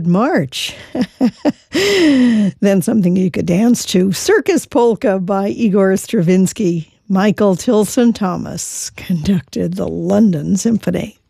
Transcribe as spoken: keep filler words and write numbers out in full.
March. Then something you could dance to, Circus Polka by Igor Stravinsky. Michael Tilson Thomas conducted the London Symphony.